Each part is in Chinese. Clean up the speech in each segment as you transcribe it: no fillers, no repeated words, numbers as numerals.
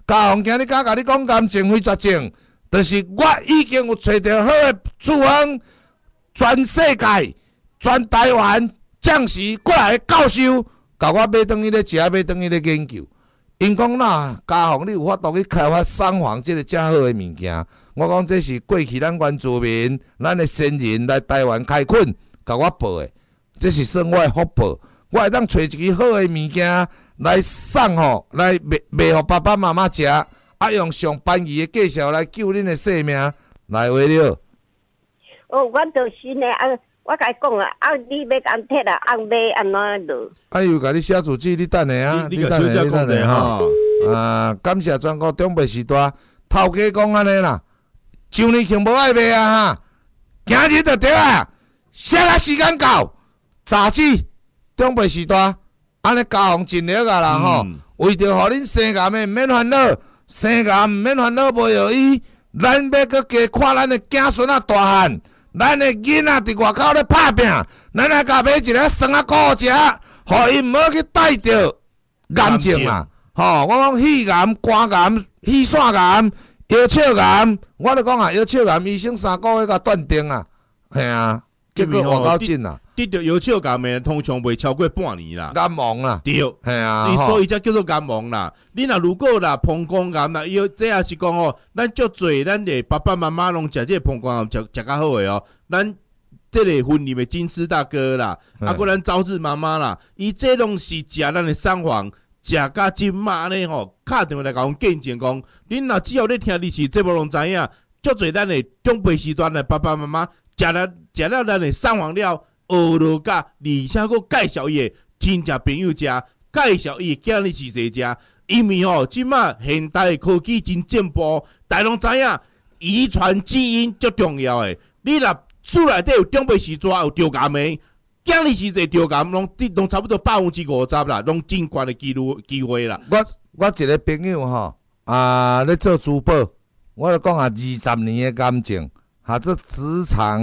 家宏今日甲你讲癌症非绝症，就是我已经有找到好的处方，全世界、全台湾将士过来教授，甲我买转去咧食，买转去咧研究。因讲呐，家宏你有法度去开发双黄即个正好的物件。我讲这是过去咱原住民、咱的先人来台湾开垦，甲我报的，这是算我的福报。我会当找一支好的物件来送吼，来卖互爸爸妈妈食，用上便宜的价钱来救恁的性命，来话了。 我就是呢，我甲伊讲啊，你要安摕啊，要安怎落？ 又甲你写字纸，你等下啊， 你等下吼。感谢全国中北时代头家讲安尼啦，上年庆无爱卖啊哈，今日就对啊，写啊时间到，杂志中北时代安尼家宏尽力啊啦吼，为着互恁生癌的毋免烦恼，生癌毋免烦恼无药医，咱要搁加看咱的子孙啊大汉。咱的囡仔伫外口咧拍拼，咱来甲买一个酸啊果食，互伊毋好去带着癌症啦。吼，我讲肺癌、肝癌、气腺癌、腰鞘癌，我咧讲啊，腰鞘癌医生3个月甲断定啊，系啊，结果活到紧啦。 得着腰鞘癌的通常袂超过半年啦， 癌亡啦， 对， 系啊， 所以才叫做癌亡啦。你若如果啦膀胱癌啦，这也是讲哦，咱足侪咱的爸爸妈妈拢食这膀胱癌食较好的哦。咱这个婚礼的金丝大哥啦，过咱招致妈妈啦，伊这拢是食咱的双黄，食甲真嘛呢吼，打电话来甲阮见证讲，恁若只要咧听历史节目拢知影，足侪咱的中辈时段的爸爸妈妈食了咱的双黄了。学落甲，而且佫介绍伊的亲戚朋友食，介绍伊的囝儿是谁食，因为吼，即马现代的科技真进步，大家拢知影，遗传基因足重要的。你若厝内底有长辈时抓有着癌的，囝儿是谁着癌，拢差不多50%啦，拢真悬的机会啦。 我一个朋友吼，咧做珠宝，我咧讲20年的感情。这职场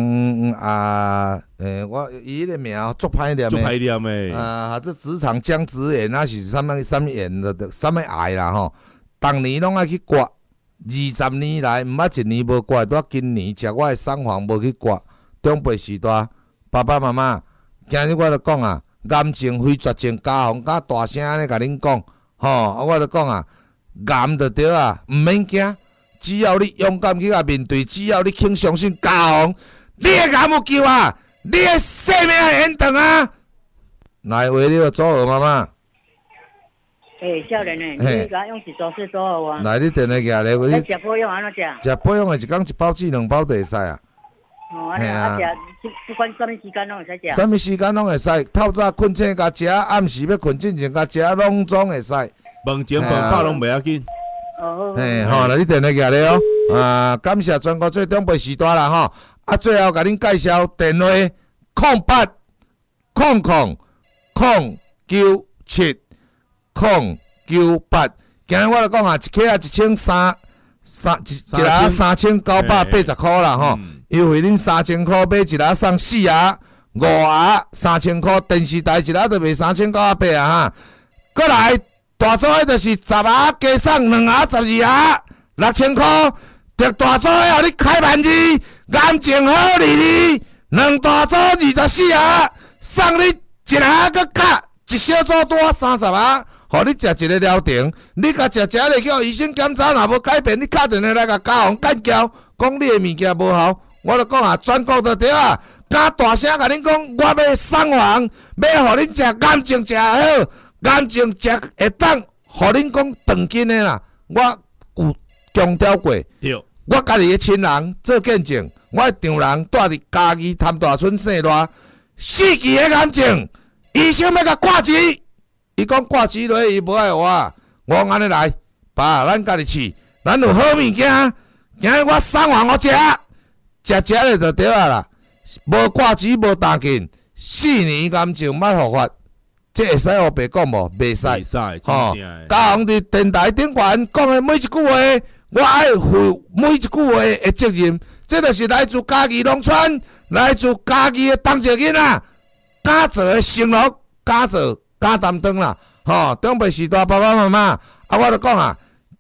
我伊个名足歹念的，这职场姜子牙那是啥物演的，啥物爱啦吼，逐年拢爱去刮，20年来毋捌一年无刮，拄今年食我的双黄无去刮，中辈时代爸爸妈妈，今日我就讲啊，癌症非绝症，家宏甲大声安尼甲恁讲，吼，我就讲啊，癌就对啊，毋免惊。只要你勇敢去甲面对，只要你肯相信家宏，你的癌有救啊，你的生命会延长啊！来，为了祖儿妈妈。 少年诶，你甲用一组是多少啊？ 来，你电话举咧， 你食保养安怎食？ 食保养的一工一包子2包就会使啊。 系啊，食不管什么时间拢会使食。 什么时间拢会使，透早困醒甲食，暗时要困之前甲食，拢总会使。 饭前饭饱拢袂要紧。 嘿，好，来你电话举咧哦。感谢全国最长辈时代啦吼。最后甲恁介绍电话：0800 097 098。今日我来讲一克啊1300，一盒3980块啦吼。优惠恁3000块买一盒送4盒，5盒3000块，电视台一盒就卖3980啊哈。过来。大组的就是10盒加送2盒12盒，6000块。着大组的互你开万字，癌症好利利，2大组24盒，送你1盒搁卡一小组多30盒，互你食一个疗程。你甲食落去，互医生检查，若无改变，你打电话来甲家宏干交，讲你的物件无效，我就讲全国就对啊。敢大声甲恁讲，我要双黄，要互恁食癌症食好。癌症食会当，互恁讲长筋的啦。我有强调过，我家己的亲人做见证，我的丈人住伫嘉义潭大村姓赖，4期的癌症，医生要甲挂机，伊讲挂机落伊无爱我，我安尼来，爸，咱家己试，咱有好物件，今日我双黄我食咧就对啊啦，无挂机无打紧，4年癌症捌复发。这会使互白讲无？袂使， 吼。 家宏伫电台顶悬讲的每一句话，我爱负每一句话的责任。这就是来自家己农村，来自家己的同侪囡仔，敢做的承诺，敢做敢担当啦。吼，长辈时代爸爸妈妈，我就讲啊，